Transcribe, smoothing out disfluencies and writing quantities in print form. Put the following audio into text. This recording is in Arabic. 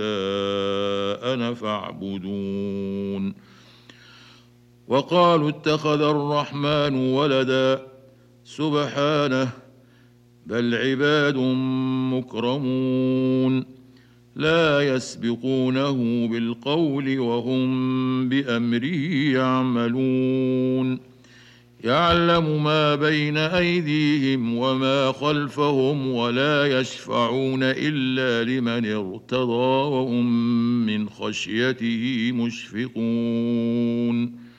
أنا فاعبدون. وقالوا اتخذ الرحمن ولدا سبحانه بل عباد مكرمون لا يسبقونه بالقول وهم بأمره يعملون يعلم ما بين أيديهم وما خلفهم ولا يشفعون إلا لمن ارتضى وهم من خشيته مشفقون